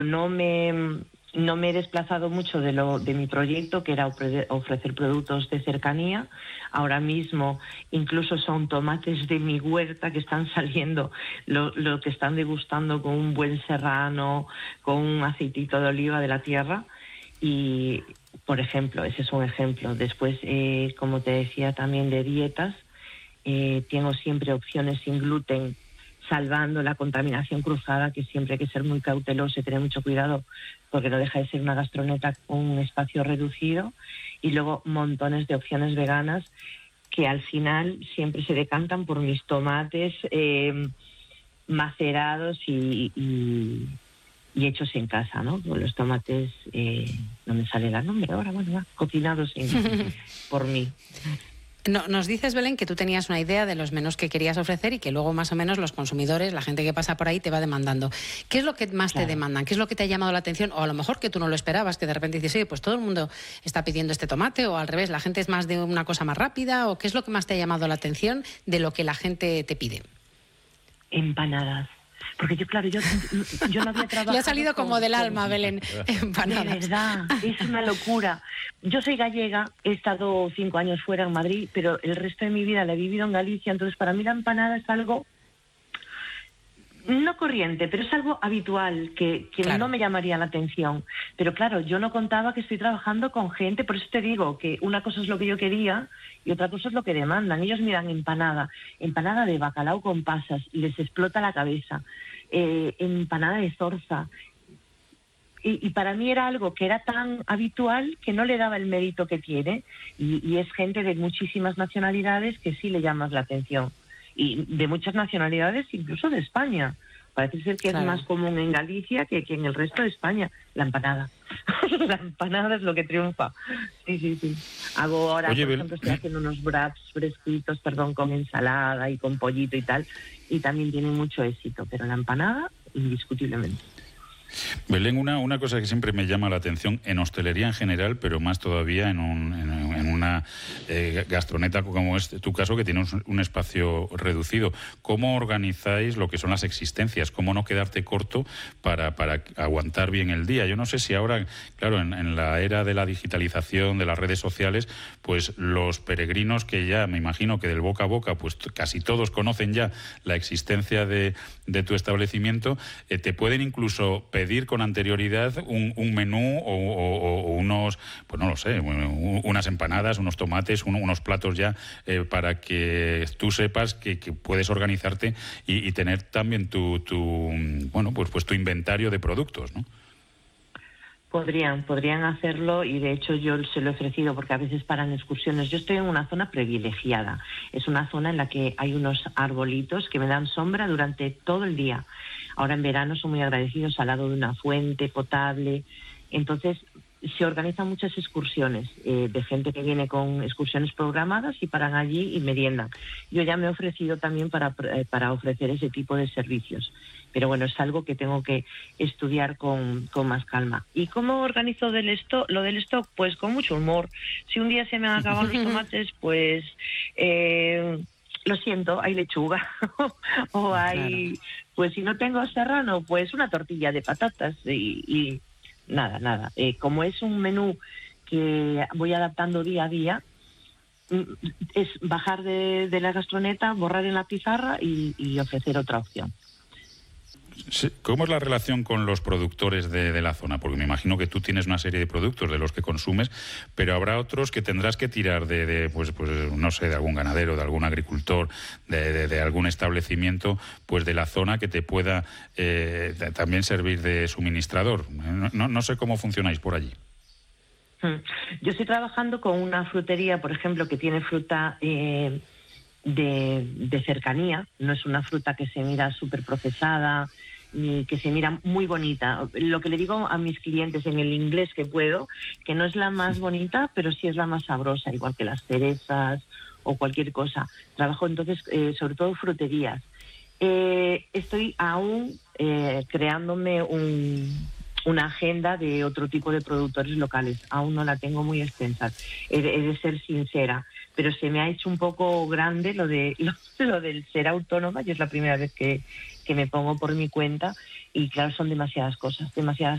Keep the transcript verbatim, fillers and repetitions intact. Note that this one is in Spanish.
no me, no me he desplazado mucho de, lo, de mi proyecto, que era ofrecer productos de cercanía. Ahora mismo incluso son tomates de mi huerta que están saliendo, lo, lo que están degustando con un buen serrano, con un aceitito de oliva de la tierra. Y, por ejemplo, ese es un ejemplo. Después, eh, como te decía, también de dietas, eh, tengo siempre opciones sin gluten, salvando la contaminación cruzada, que siempre hay que ser muy cauteloso y tener mucho cuidado, porque no deja de ser una gastroneta con un espacio reducido. Y luego montones de opciones veganas que al final siempre se decantan por mis tomates eh, macerados y, y, y hechos en casa, ¿no? Con los tomates, eh, no me sale el nombre ahora, bueno, va, cocinados en, por mí. No, nos dices, Belén, que tú tenías una idea de los menús que querías ofrecer y que luego más o menos los consumidores, la gente que pasa por ahí, te va demandando. ¿Qué es lo que más claro. te demandan? ¿Qué es lo que te ha llamado la atención? O a lo mejor que tú no lo esperabas, que de repente dices, oye, pues todo el mundo está pidiendo este tomate, o al revés, la gente es más de una cosa más rápida, o ¿qué es lo que más te ha llamado la atención de lo que la gente te pide? Empanadas. Porque yo, claro, yo, yo no había trabajado... Le ha salido con, como del con, alma, Belén, empanadas. De verdad, es una locura. Yo soy gallega, he estado cinco años fuera en Madrid, pero el resto de mi vida la he vivido en Galicia, entonces para mí la empanada es algo... no corriente, pero es algo habitual, que, que claro. no me llamaría la atención. Pero claro, yo no contaba que estoy trabajando con gente, por eso te digo que una cosa es lo que yo quería y otra cosa es lo que demandan. Ellos miran empanada, empanada de bacalao con pasas, y les explota la cabeza, eh, empanada de zorza. Y, y para mí era algo que era tan habitual que no le daba el mérito que tiene, y, y es gente de muchísimas nacionalidades que sí le llamas la atención. Y de muchas nacionalidades, incluso de España. Parece ser que claro. es más común en Galicia que, que en el resto de España. La empanada. La empanada es lo que triunfa. Sí, sí, sí. Hago ahora, Oye, por ejemplo, estoy haciendo unos wraps fresquitos, perdón, con ensalada y con pollito y tal, y también tienen mucho éxito. Pero la empanada, indiscutiblemente. Belén, una, una cosa que siempre me llama la atención en hostelería en general, pero más todavía en, un, en, en una eh, gastroneta como es tu caso, que tiene un, un espacio reducido. ¿Cómo organizáis lo que son las existencias? ¿Cómo no quedarte corto para, para aguantar bien el día? Yo no sé si ahora, claro, en, en la era de la digitalización, de las redes sociales, pues los peregrinos que ya, me imagino que del boca a boca, pues casi todos conocen ya la existencia de, de tu establecimiento, eh, te pueden incluso pedir con anterioridad un, un menú o, o, o unos, pues no lo sé, unas empanadas, unos tomates, un, unos platos ya eh, para que tú sepas que, que puedes organizarte y, y tener también tu, tu bueno pues pues tu inventario de productos, ¿no? Podrían, podrían hacerlo, y de hecho yo se lo he ofrecido porque a veces paran excursiones. Yo estoy en una zona privilegiada. Es una zona en la que hay unos arbolitos que me dan sombra durante todo el día. Ahora en verano son muy agradecidos al lado de una fuente potable. Entonces se organizan muchas excursiones eh, de gente que viene con excursiones programadas y paran allí y meriendan. Yo ya me he ofrecido también para, para ofrecer ese tipo de servicios. Pero bueno, es algo que tengo que estudiar con, con más calma. ¿Y cómo organizo del stock, lo del stock? Pues con mucho humor. Si un día se me han acabado los tomates, pues eh, lo siento, hay lechuga. O hay, claro. Pues si no tengo serrano, pues una tortilla de patatas y... y Nada, nada. Eh, como es un menú que voy adaptando día a día, es bajar de, de la gastroneta, borrar en la pizarra y, y ofrecer otra opción. ¿Cómo es la relación con los productores de, de la zona? Porque me imagino que tú tienes una serie de productos de los que consumes, pero habrá otros que tendrás que tirar de, de pues, pues no sé, de algún ganadero, de algún agricultor, de, de, de algún establecimiento, pues de la zona que te pueda eh, también servir de suministrador. No, no, no sé cómo funcionáis por allí. Yo estoy trabajando con una frutería, por ejemplo, que tiene fruta eh, de, de cercanía. No es una fruta que se mira súper procesada, ni que se mira muy bonita. Lo que le digo a mis clientes en el inglés que puedo, que no es la más bonita, pero sí es la más sabrosa, igual que las cerezas o cualquier cosa. Trabajo entonces eh, sobre todo fruterías. Eh, estoy aún eh, creándome un... una agenda de otro tipo de productores locales. Aún no la tengo muy extensa, he de, he de ser sincera, pero se me ha hecho un poco grande lo de lo, lo del ser autónoma. Yo es la primera vez que, que me pongo por mi cuenta y claro, son demasiadas cosas, demasiadas